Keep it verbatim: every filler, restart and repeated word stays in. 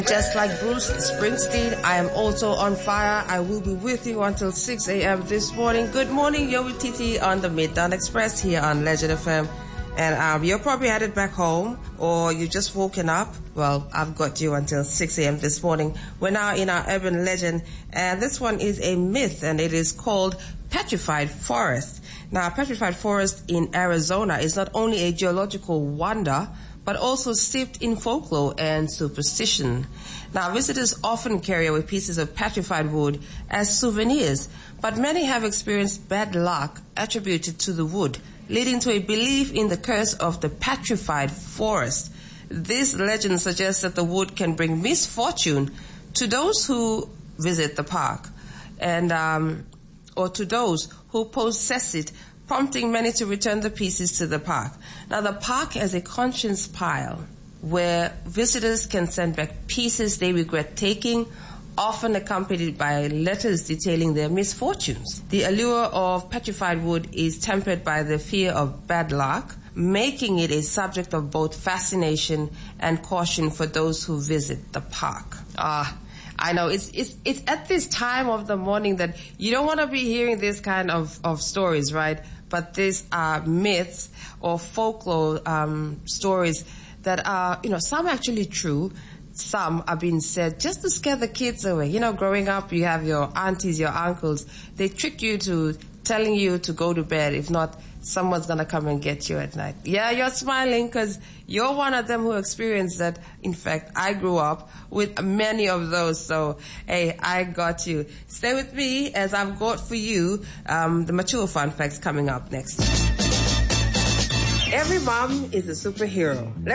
Just like Bruce Springsteen, I am also on fire. I will be with you until six a.m. this morning. Good morning, you're with Titi on the Midtown Express here on Legend F M. And um, you're probably headed back home or you just woken up. Well, I've got you until six a.m. this morning. We're now in our urban legend, and this one is a myth, and it is called Petrified Forest. Now, Petrified Forest in Arizona is not only a geological wonder, but also steeped in folklore and superstition. Now, visitors often carry away pieces of petrified wood as souvenirs, but many have experienced bad luck attributed to the wood, leading to a belief in the curse of the petrified forest. This legend suggests that the wood can bring misfortune to those who visit the park, and um, or to those who possess it, prompting many to return the pieces to the park. Now, the park has a conscience pile where visitors can send back pieces they regret taking, often accompanied by letters detailing their misfortunes. The allure of petrified wood is tempered by the fear of bad luck, making it a subject of both fascination and caution for those who visit the park. Ah, I know, it's, it's, it's at this time of the morning that you don't want to be hearing this kind of, of stories, right? But these are myths or folklore um, stories that are, you know, some actually true. Some are being said just to scare the kids away. You know, growing up, you have your aunties, your uncles. They trick you to telling you to go to bed. If not, someone's going to come and get you at night. Yeah, you're smiling because you're one of them who experienced that. In fact, I grew up with many of those. So, hey, I got you. Stay with me as I've got for you um, the mature fun facts coming up next. Every mom is a superhero.